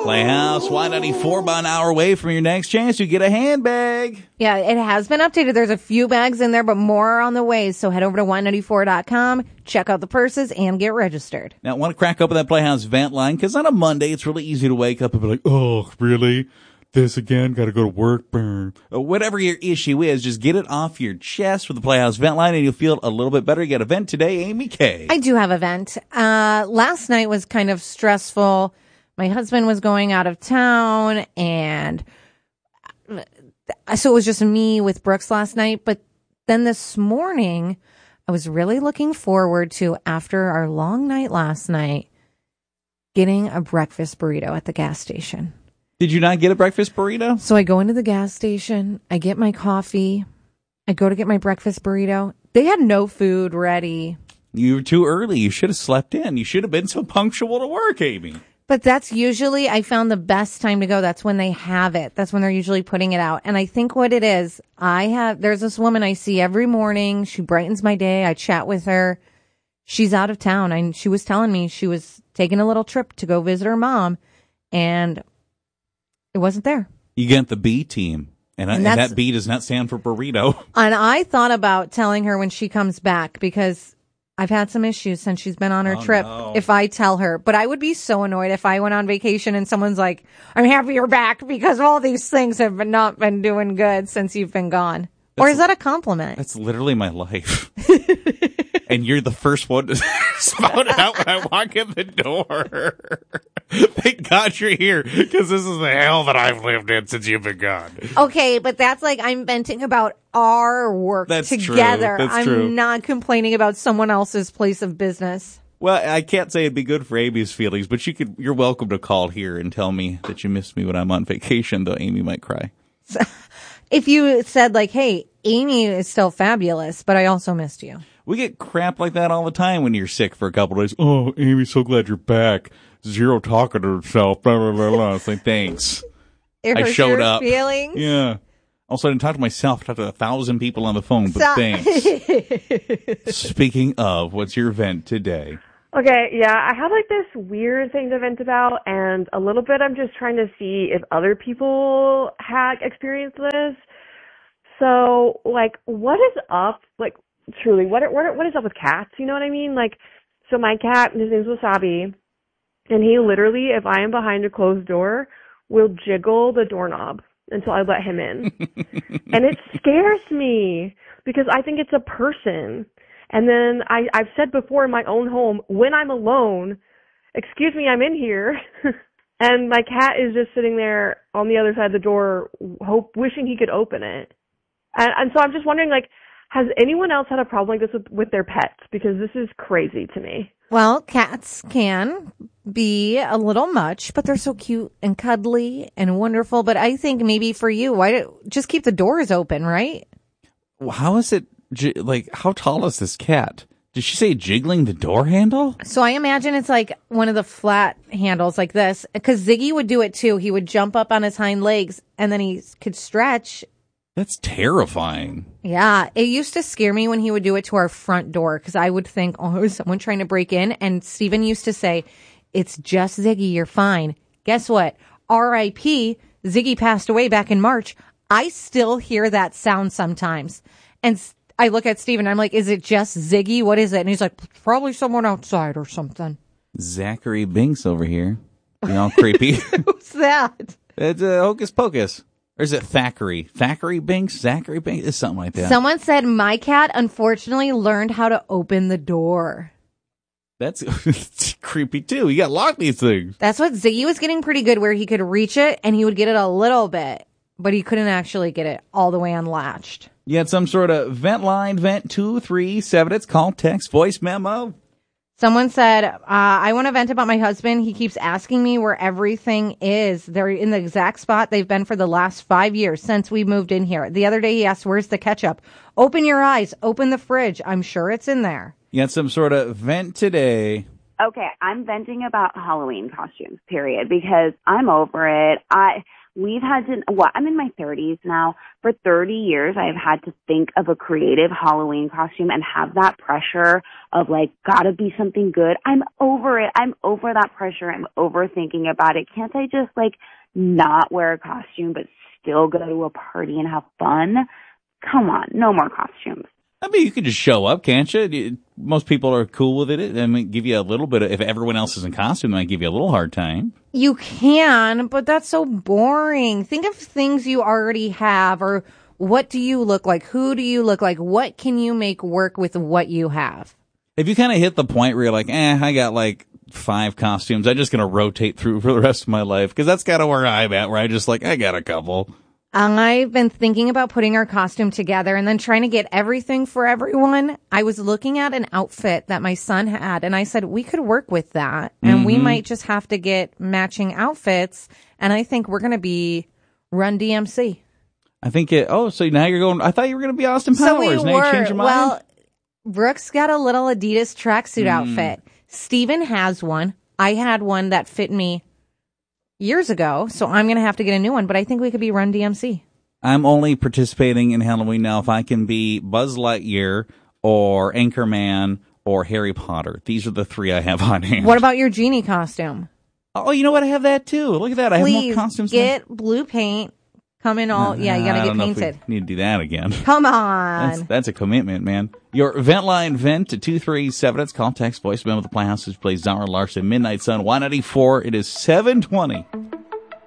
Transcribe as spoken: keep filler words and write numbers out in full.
Playhouse Y ninety-four, about an hour away from your next chance to get a handbag. Yeah, it has been updated. There's a few bags in there, but more are on the way. So head over to Y ninety-four dot com, check out the purses, and get registered. Now, I want to crack open that Playhouse vent line, because on a Monday, it's really easy to wake up and be like, oh, really? This again? Got to go to work? Burn. Whatever your issue is, just get it off your chest with the Playhouse vent line, and you'll feel a little bit better. You got a vent today, Amy K. I do have a vent. Uh, last night was kind of stressful. My husband was going out of town, and so it was just me with Brooks last night. But then this morning, I was really looking forward to, after our long night last night, getting a breakfast burrito at the gas station. Did you not get a breakfast burrito? So I go into the gas station, I get my coffee, I go to get my breakfast burrito. They had no food ready. You were too early. You should have slept in. You should have been so punctual to work, Amy. But that's usually, I found the best time to go. That's when they have it. That's when they're usually putting it out. And I think what it is, I have, there's this woman I see every morning. She brightens my day. I chat with her. She's out of town. And she was telling me she was taking a little trip to go visit her mom. And it wasn't there. You get the B team. And, and, I, and that B does not stand for burrito. And I thought about telling her when she comes back, because I've had some issues since she's been on her oh, trip. No. If I tell her, but I would be so annoyed if I went on vacation and someone's like, I'm happy you're back because all these things have been not been doing good since you've been gone. That's, or is that a compliment? That's literally my life. And you're the first one to spout out when I walk in the door. Thank God you're here, because this is the hell that I've lived in since you've been gone. Okay, but that's like I'm venting about our work that's together. True. That's I'm true. not complaining about someone else's place of business. Well, I can't say it'd be good for Amy's feelings, but you could. You're welcome to call here and tell me that you missed me when I'm on vacation, though Amy might cry. So, if you said, like, hey, Amy is still fabulous, but I also missed you. We get crap like that all the time when you're sick for a couple of days. Oh, Amy, so glad you're back. Zero talking to herself. Blah, blah, blah, blah. It's like, thanks. It I showed your up. Feelings? Yeah. Also, I didn't talk to myself. I talked to a thousand people on the phone, but so- thanks. Speaking of, what's your vent today? Okay, yeah, I have like this weird thing to vent about, and a little bit I'm just trying to see if other people had experienced this. So, like, what is up? Like, truly, what what what is up with cats? You know what I mean? Like, so my cat, his name's Wasabi, and he literally, if I am behind a closed door, will jiggle the doorknob until I let him in. And it scares me because I think it's a person. And then I, I've said before in my own home, when I'm alone, excuse me, I'm in here. And my cat is just sitting there on the other side of the door, hope, wishing he could open it. And, and so I'm just wondering, like, has anyone else had a problem like this with, with their pets? Because this is crazy to me. Well, cats can be a little much, but they're so cute and cuddly and wonderful. But I think maybe for you, why do, just keep the doors open, right? How is it, like, how tall is this cat? Did she say jiggling the door handle? So I imagine it's like one of the flat handles like this, because Ziggy would do it too. He would jump up on his hind legs and then he could stretch. That's terrifying. Yeah. It used to scare me when he would do it to our front door, because I would think, oh, is someone trying to break in? And Steven used to say, it's just Ziggy. You're fine. Guess what? R I P Ziggy passed away back in March. I still hear that sound sometimes. And I look at Steven, I'm like, is it just Ziggy? What is it? And he's like, probably someone outside or something. Zachary Binks over here. You know, creepy. Who's that? It's uh, Hocus Pocus. Or is it Thackeray? Thackeray Binks? Zachary Binks? It's something like that. Someone said my cat unfortunately learned how to open the door. That's creepy too. You got to lock these things. That's what Ziggy was getting pretty good, where he could reach it and he would get it a little bit, but he couldn't actually get it all the way unlatched. You had some sort of vent line, vent two three seven. It's call, text, voice memo. Someone said, uh, I want to vent about my husband. He keeps asking me where everything is. They're in the exact spot they've been for the last five years since we moved in here. The other day he asked, where's the ketchup? Open your eyes. Open the fridge. I'm sure it's in there. You had some sort of vent today. Okay, I'm venting about Halloween costumes, period, because I'm over it. I we've had to well, I'm in my thirties now. For thirty years I've had to think of a creative Halloween costume and have that pressure of like gotta be something good. I'm over it. I'm over that pressure. I'm overthinking about it. Can't I just like not wear a costume but still go to a party and have fun? Come on, no more costumes. I mean, you can just show up, can't you? Most people are cool with it. I mean, give you a little bit of, if everyone else is in costume, they might give you a little hard time. You can, but that's so boring. Think of things you already have, or what do you look like? Who do you look like? What can you make work with what you have? If you kind of hit the point where you're like, eh, I got like five costumes, I'm just going to rotate through for the rest of my life, because that's kind of where I'm at, where I just like, I got a couple. I've been thinking about putting our costume together and then trying to get everything for everyone. I was looking at an outfit that my son had, and I said, we could work with that, and mm-hmm. we might just have to get matching outfits, and I think we're going to be Run D M C. I think it, oh, so now you're going, I thought you were going to be Austin Powers. So we now were. You changed your mind? Well, Brooke's got a little Adidas tracksuit mm. outfit. Steven has one. I had one that fit me years ago, so I'm going to have to get a new one, but I think we could be Run D M C. I'm only participating in Halloween now if I can be Buzz Lightyear or Anchorman or Harry Potter. These are the three I have on hand. What about your genie costume? Oh, you know what? I have that too. Look at that. I Please have more costumes. Get than... blue paint. Come in all, uh, yeah, you got to get painted. Need to do that again. Come on. That's, that's a commitment, man. Your vent line vent to two three seven. It's call, text, voicemail with the Playhouse, which plays Zara Larson, Midnight Sun, Y ninety-four. It is seven twenty.